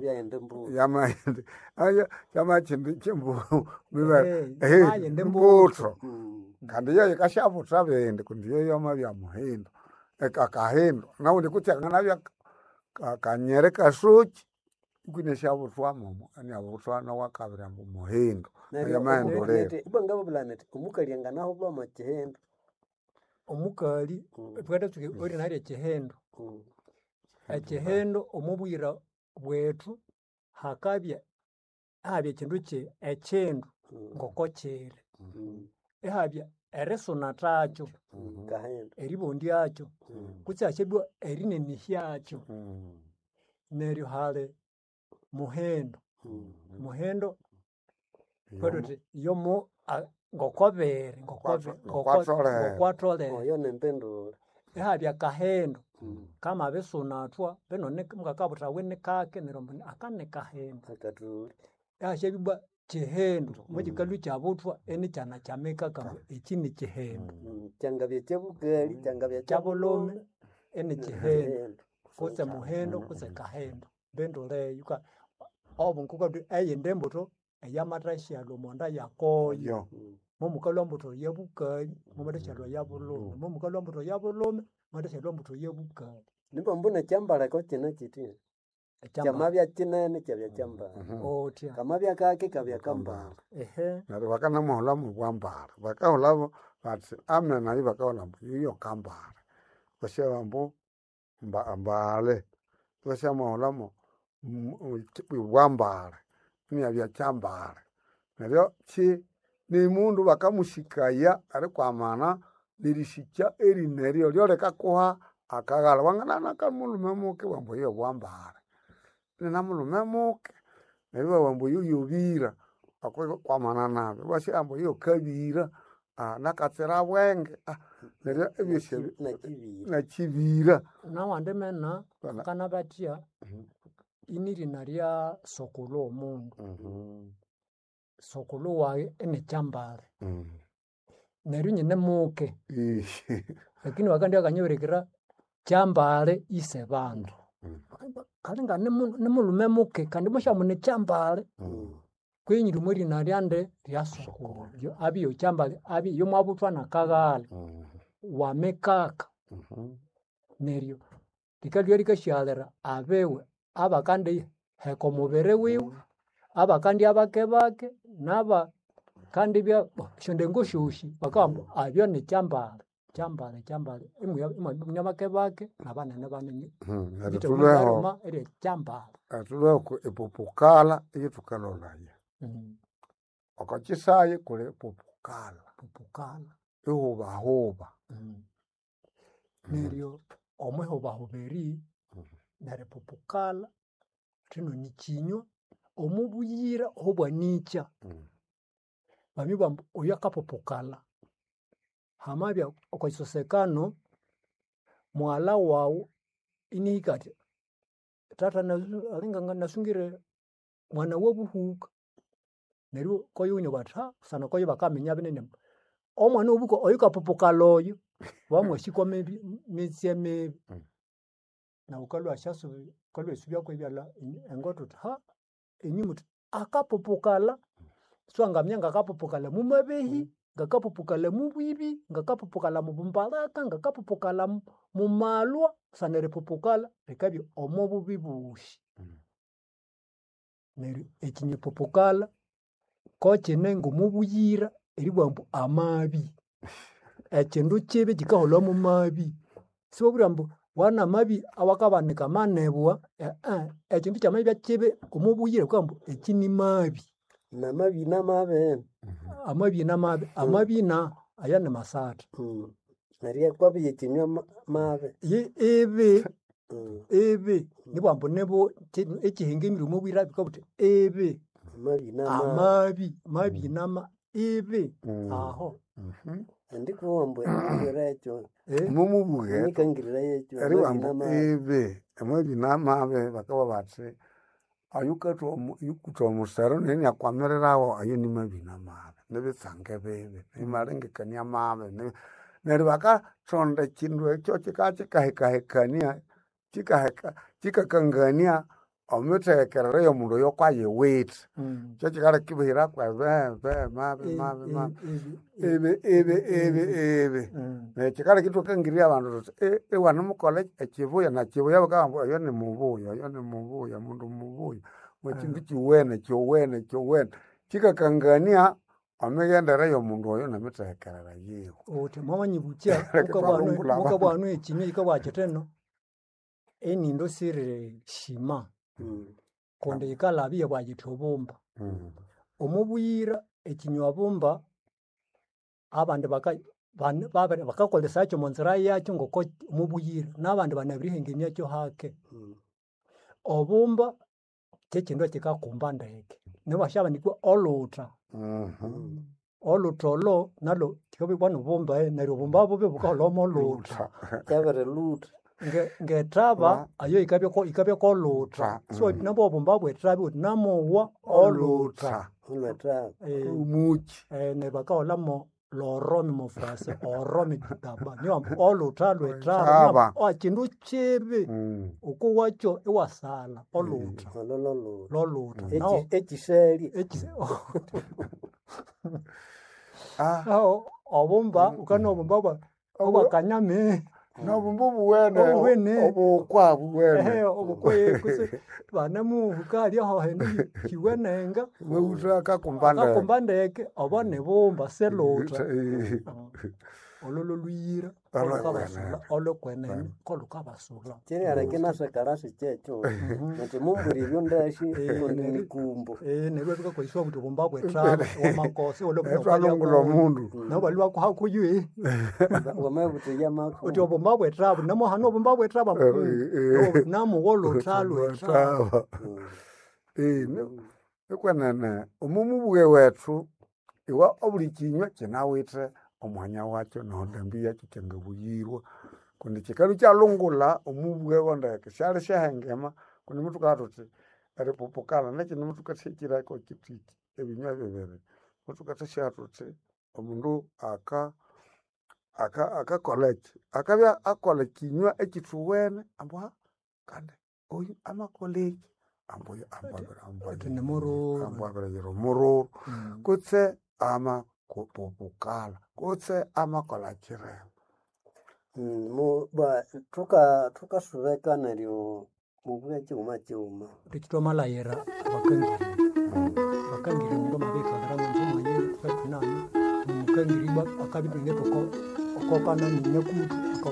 byagenda mbu yamaende aya yamachindi chimbu bibe yamaende mbutho kandi yo ikashavutra bende kundi yo yoma bya muhindo ekakahindo naundi kutyangana bya kanyere kasuchi kwine shavutwa momo ani avutwa na wakavira mbu muhindo yamaendo lero ibanga babulanete omukali nganaho bwa makihendo omukali twete tuki ori nari ekihendo ekihendo omubwira bwetu hakabya habya ekindu kye ekindu ngoko kiri ehabya erisuna takyo kahendo eribondi yakyo kutsi hakyebwa erineni hyakyo neryo hali muhendo muhendo kwetuti yomo ngokobere ngokwatolere oyo nempendura ehabya kahendo kama besunatwa benone mukakabutra wene kake nerombo akane kahendo akaturi ehakyebwa kihendo mwekikalu kyabutwa eni kyana kyameka kamba eki ni kihendo kyangabya kyebukali kyangabya kyabulume eni kihendo kutse muhendo kutse kahendo benduleyo obunkukwatu eyindi embuto eyamathashalwa omonda yakoyo momukalwa embuto yebukali momathashalwa yabulume momukalwa embuto yabulume momathashalwa embuto yebukali nimba mbona kyambalako kina kiti kyamabya kinene kyabya kyambala otya kamabya kake kabya kambala neryo bakanamuhula mubwambara bakahulabo bati amna nayo bakahola mbu iyo kambara bashaba mbu mbale bashamuhulamo bwambara niabya kyambara neryo ki nimundu bakamushikaya ari kwamana nirishikya erineryo lyolekakuha akaghala wanganana kamulume muke wambu iyo bwambara ninamulume muke neryo bawambu iyo yobira kwamana nabe bashambu iyo kabira nakatsira bwenge neryo ebyeshe nakibira nawandi mena kanabatya inirina lya sokolo omundu sokolo waye enikyambale neryo nyine muke lakini wakandi akanyoberekera kyambale ise bandu kalinga nimulume muke kandi mushamune kyambale kwenyiri mwerina lyande lya sokolo abiyo kyambale abiyo mwabutwa nakaghala wamekaka neryo likalyo likashalera abewe abakandi heka omubiri wiwe abakandi abake bake naba kandi bya shondengo shushi bakamba abyo ni kyambale imwe bake nabanene banene tuleho eri kyambale atuleko epopukala eyetukalolaya akakisaye kule popukala ihubahuba neryo omwehubahuberi neripupukala thino nikinywa omubuyira obwanikya bami bambu oyo akapupukala hamabya okwakisosekano mwala wawu inihikati tata alinga nasungire mwana wobuhuka neryo koyo unyo batha sana koyo bakamenya binene omwana obuko oyo kapupukala oyo wamwashikwa mitsi mibi na ukalwa shasu kalwa esubya kwebyala engoto ha enyumuti akapupukala swangamya ngakapupukala mumabehi ngakapupukala mubwibi ngakapupukala mubumbalaka ngakapupukala mumalwa sanere pupukala rekabyo omobubi bushi neryo ekinyepupukala kokyene ngomubuyira eribwambu amabi ekindu kibi kikahola mu mabi sibabwira mbu wana mabi awakabanika manebwa ekindu kyamabi byakibi omubuyire kwambu ekini mabi namabi namabe amabi na ayane masata neryo kwabi yekinywa mabe ebe nibwambu nebo ekihinga emirumu bwira bikabuti ebe amabi nama ebe aho ndikuwambwe ekyo mumubuge nikangirira yekyo eri wambu ebe amabi namabe bakaba bati ayukutwa omusero neni akwamirirawo ayo ni mabi namabe nibitsange bebe nimalengekania mabe neryo bakathonda ekindu ekyo kikahekahekania kikakangania omuthekerere y'omundu oyo kwayiwithe kyo kikala kibihira kwebe ebe nekikala kithukangirirya abandu thuthi iwanemukola ekibuya nakibuya bakabamba oyo nimubuya mundu mubuya mwekindu kiwene kikakangania omighendere y'omundu oyo nemitehekerere yiwe uthi mwamanyibukya mukabwanu ekinywa kikabwa kiteno enindo siri shima kundi ikalabya bwayithi obumba omubwira ekinywa bumba abandi bakakolesa kyo monzira yakyo ngoko omubwira n'abandi banabirihengemya kyo hake obumba kyekindu kikakumba ndeke nibashaba nikwa olutha olutha olo nalo kikabikwa nobumba neryo obumba bubi bukaholoma olutha kyabere lutha ngetraba ayo ikabya kolutha so nabo obumba bwetraba uthi namuwa olutha umuki nebakaholamo loromi mufrase oromi kitaba niyo olutha lwetraba akindu kibi ukuwakyo iwasala olutha lolutha ekiseli obumba ukana obumba obwakanyami nobumba obuwene obukwa buwene obukwe kuse banemuhuka lyaho hene kiwenenga wewutra akakumba ndeke obone bumba selutha ololo lwira olokwenene kolukabasula kiri areke nasakarasi kyekyo nti mumbuliryo ndashi nikumbo neryo bikakoyiswa buti obumba bwetraba wamakosi olobulongula omundu nabo bali bakuhakuywe wamabutiyamako uti obumba bwetraba namuhana obumba bwetraba namuwolutha lwetraba ekwenene omumubuge wethu iwa obuli kinywa kinawithe omwanya wakyo nondambi yakyo kyangabuyirwa kundi kikalu kyalungula omubuge wondeke syali syahengema kundi muthukabya thuthi eripupukana nekindi muthukathyekirako kitiki ebinywa bibiri muthukathyasya thuthi omundu akakoleki akabya akola kinywa ekithuwene ambwa kandi oyu amakoleki ambwabireyira omururu kutse amakupupukala kutse amakola kirema thukasubeka neryo mubuya kighuma tukitwamalayira bakangiri mundu amabikagara ngonjimanye katunani nomukangiri akabitungeko okopana ninekutu